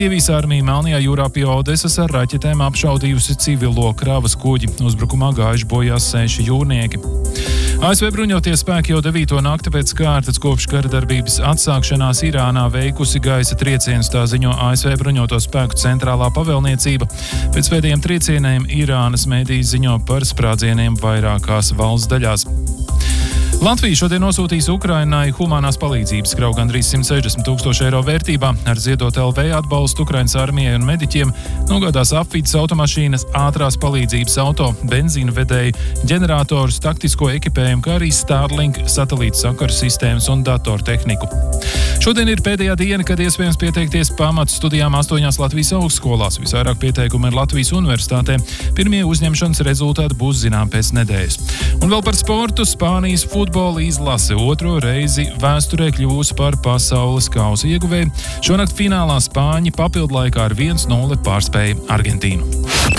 Krievijas armija Melnajā jūrā pie Odesas ar raķetēm apšaudījusi civilo kravas kuģi. Uzbrukumā gājuši bojā 6 jūrnieki. ASV bruņotie spēki jau 9. nakti pēc kārtas kopš kara darbības atsākšanās Irānā veikusi gaisa triecienus, tā ziņo ASV bruņoto spēku centrālā pavēlniecība. Pēc pēdējiem triecieniem Irānas mediji ziņo par sprādzieniem vairākās valsts daļās. Latvija šodien nosūtīs Ukrainai humanās palīdzības kravu gandrīz 160 000 eiro vērtībā. Ar ziedot LV atbalstu Ukrainas armijai un mediķiem nogādās apvides automašīnas, ātrās palīdzības auto, benzīnu vedēju, ģeneratorus, taktisko ekipējumu, kā arī Starlink satelīta sakaru sistēmas un datortehniku. Šodien ir pēdējā diena, kad iespējams pieteikties pamatu studijām 8 Latvijas augstskolās. Visvairāk pieteikumu ir Latvijas universitātē. Pirmie uzņemšanas rezultāti būs zinām pēc nedēļas. Un vēl par sportu. Spānijas futbola izlase 2. reizi vēsturē kļūs par pasaules kausa ieguvēju. Šonakt finālā Spāņi papildlaikā ar 1-0 pārspēja Argentīnu.